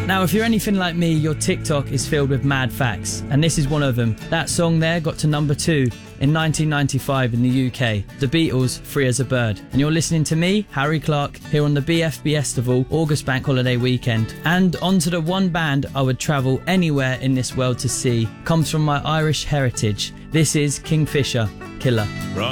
Now, if you're anything like me, your TikTok is filled with mad facts, and this is one of them. That song there got to number 2 in 1995 in the UK, The Beatles' Free as a Bird. And you're listening to me, Harry Clark, here on the BFB Festival August Bank Holiday weekend. And onto the one band I would travel anywhere in this world to see, comes from my Irish heritage. This is Kingfisher, Killer.